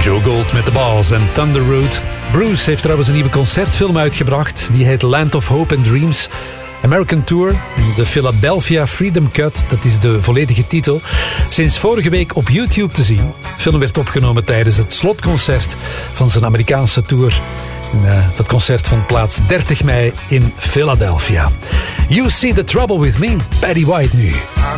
Joe Gold met The Balls en Thunder Road. Bruce heeft trouwens een nieuwe concertfilm uitgebracht. Die heet Land of Hope and Dreams. American Tour en de Philadelphia Freedom Cut, dat is de volledige titel. Sinds vorige week op YouTube te zien. De film werd opgenomen tijdens het slotconcert van zijn Amerikaanse tour. En, dat concert vond plaats 30 mei in Philadelphia. You See the Trouble with Me, Patty White nu.